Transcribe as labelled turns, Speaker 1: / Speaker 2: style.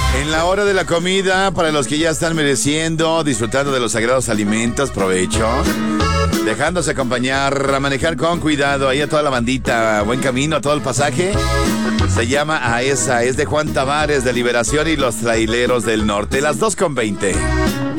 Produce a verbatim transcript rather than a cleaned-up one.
Speaker 1: En la hora de la comida, para los que ya están mereciendo, disfrutando de los sagrados alimentos, provecho. Dejándose acompañar, a manejar con cuidado, ahí a toda la bandita, buen camino, a todo el pasaje. Se llama A Esa, es de Juan Tavares, de Liberación y los Traileros del Norte, las dos con veinte.